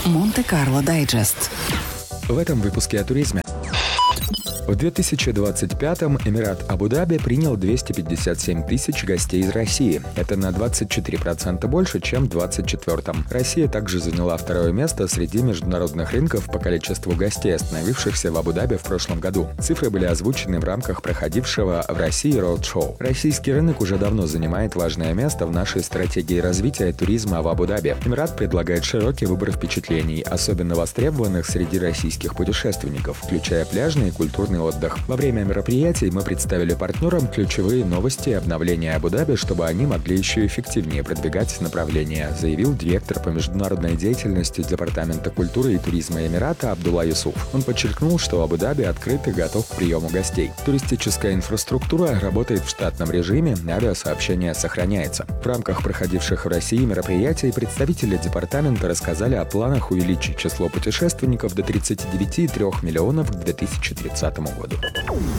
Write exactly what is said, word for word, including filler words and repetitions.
Монте-Карло Дайджест. В этом выпуске о туризме. В две тысячи двадцать пятом Эмират Абу-Даби принял двести пятьдесят семь тысяч гостей из России. Это на двадцать четыре процента больше, чем в двадцать четвёртом. Россия также заняла второе место среди международных рынков по количеству гостей, остановившихся в Абу-Даби в прошлом году. Цифры были озвучены в рамках проходившего в России роуд-шоу. Российский рынок уже давно занимает важное место в нашей стратегии развития туризма в Абу-Даби. Эмират предлагает широкий выбор впечатлений, особенно востребованных среди российских путешественников, включая пляжный и культурный отдых. Во время мероприятий мы представили партнерам ключевые новости и обновления Абу-Даби, чтобы они могли еще эффективнее продвигать направление, заявил директор по международной деятельности Департамента культуры и туризма Эмирата Абдулла Юсуф. Он подчеркнул, что Абу-Даби открыт и готов к приему гостей. Туристическая инфраструктура работает в штатном режиме, авиасообщение сохраняется. В рамках проходивших в России мероприятий представители департамента рассказали о планах увеличить число путешественников до тридцати девяти целых трёх десятых миллионов к две тысячи тридцатому году.